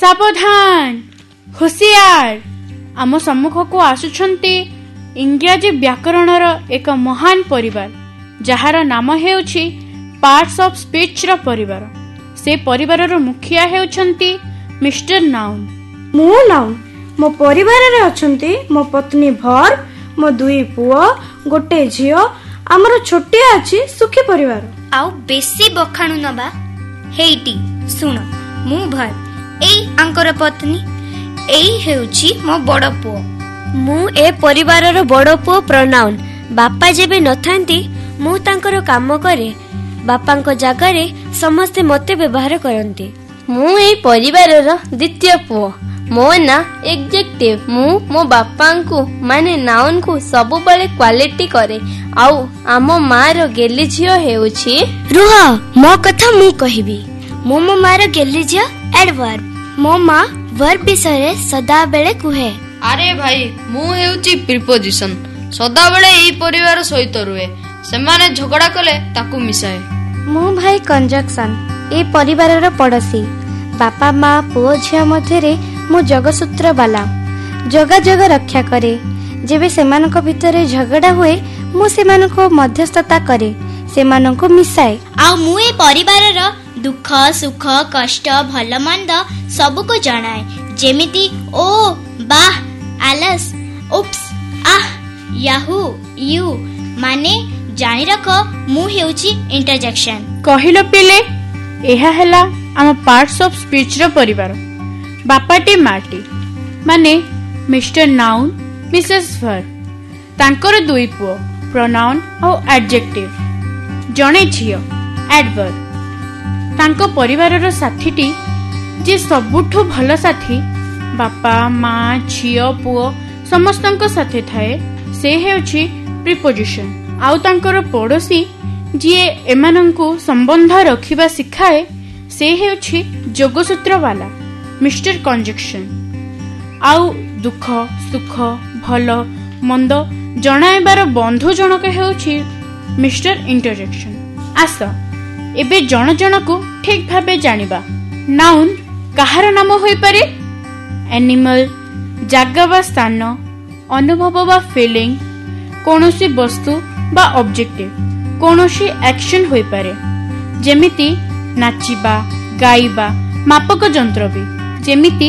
सावधान हुसियार आम सम्मुख को आसुछंती इंग्राजी व्याकरणर एक महान परिवार जार नाम हेउछि पार्ट्स ऑफ स्पीच र परिवार। से परिवारर मुखिया हेउछंती मिस्टर नाउन। मो नाउन मो परिवार रे अछंती मो पत्नी भर, मो दुई पुओ, गोटे झियो, आमर छोटिया अछि सुखी परिवार। आउ बेसी बखाणु नबा हेइटी सुन मु भर एई आंकर पत्नी एई हेउछि मो बड़ पुओ। मु ए परिवारर बड़ पुओ प्रोनाउन। बापा जेबे नथांती मु तांकर काम करे, बापांको जागारे समस्ते मते व्यवहार करंती। मु ए परिवारर द्वितीय पुओ। मो ना एग्जेक्टिव। मो बापांकु माने नाउन को सब बळे क्वालिटी करे। आउ आम मार गेली झियो हेउछि। रुह मो कथा मु कहिबी। मो मार गेली झियो एडवर्ब। मो मा वर्ब विषय सदा बेले कुहे। अरे भाई मु हेउछि प्रीपोजिशन। सदा बेले एई परिवार सहित रुहे। सेमाने झगड़ा कले ताकू मिसाए। मु भाई कंजक्शन। ए परिवारर पड़ोसी। बापा माँ पुओ झिया मध्यरे मु जगसूत्र वाला। जगा जगा रक्षा करे। जेबे सेमानक भितरे झगड़ा हुए मु सेमानको मध्यस्थता करे, सेमानको मिसाए। आ मु ए परिवारर दुख सुख कष्ट भल मंद सबको जणाए। जेमिति ओ बाह आलस उप्स आह याहू यू माने जानि रख मु हेउछि इंटरजेक्शन। कहिलो पिले एहा हैला आम पार्ट्स ऑफ स्पीच रो परिवार। बापाटी माटी माने मिस्टर नाउन मिसेस भर, तांकर दुई पुओ प्रोनाउन और एडजेक्टिव, जणे झियो एडवर्ब। तांको परिवारर साथीटी जे सबुठो भल साथी बापा माँ झियो पुओ समस्तंको साथे थाए से हेउछि प्रीपोजिशन। आउ तांकर पड़ोसी जिए एमानंकु संबंध रखिबा सिखाए से हेउछि जोगसूत्र वाला मिस्टर कंजक्शन। आउ दुख सुख भल मंद जणाइबार बंधु जनक हेउछि मिस्टर इंटरजेक्शन। आस एबे जन जनकु ठीक भाबे जानिबा। नाउन कहार नाम होई पारे? एनिमल, जागा बा स्थान, अनुभव बा फीलिंग, कोनोसी वस्तु बा ऑब्जेक्टिव, कोनोसी एक्शन होई पारे। जेमिति नाचिबा, गाइबा, मापक जंत्र भी। जेमिति